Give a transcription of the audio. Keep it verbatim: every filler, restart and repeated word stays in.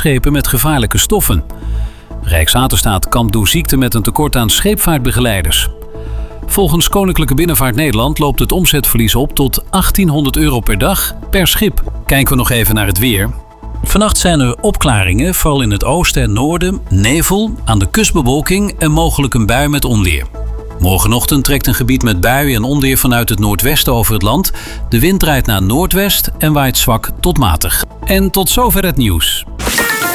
vrachtschepen met gevaarlijke stoffen. Rijkswaterstaat kampt door ziekte met een tekort aan scheepvaartbegeleiders. Volgens Koninklijke Binnenvaart Nederland loopt het omzetverlies op tot achttienhonderd euro per dag per schip. Kijken we nog even naar het weer. Vannacht zijn er opklaringen, vooral in het oosten en noorden, nevel, aan de kust bewolking en mogelijk een bui met onweer. Morgenochtend trekt een gebied met buien en onweer vanuit het noordwesten over het land. De wind draait naar noordwest en waait zwak tot matig. En tot zover het nieuws.